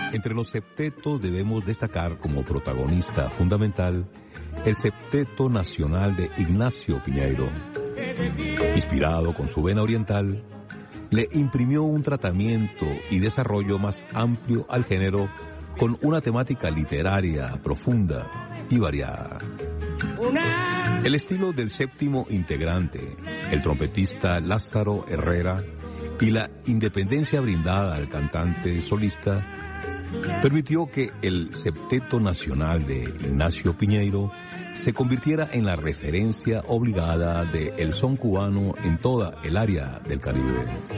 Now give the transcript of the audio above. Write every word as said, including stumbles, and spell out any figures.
Entre los septetos debemos destacar como protagonista fundamental el Septeto Nacional de Ignacio Piñeiro. Inspirado con su vena oriental, le imprimió un tratamiento y desarrollo más amplio al género con una temática literaria profunda y variada. El estilo del séptimo integrante, el trompetista Lázaro Herrera, y la independencia brindada al cantante solista permitió que el Septeto Nacional de Ignacio Piñeiro se convirtiera en la referencia obligada del son cubano en toda el área del Caribe.